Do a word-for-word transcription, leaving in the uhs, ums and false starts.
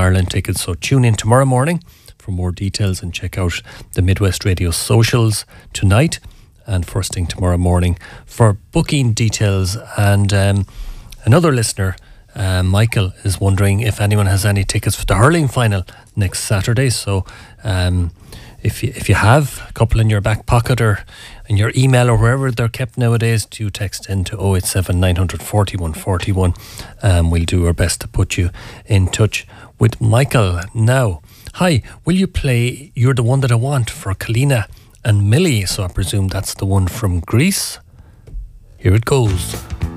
Ireland tickets. So tune in tomorrow morning for more details and check out the Midwest Radio socials tonight and first thing tomorrow morning for booking details. And um, another listener, uh, Michael, is wondering if anyone has any tickets for the hurling final next Saturday. So um, if you, if you have a couple in your back pocket or in your email or wherever they're kept nowadays, do text in to oh eight seven, nine four one, four one. Um, we'll do our best to put you in touch with Michael. Now, hi, will you play You're the One That I Want for Kalina and Millie? So I presume that's the one from Greece. Here it goes.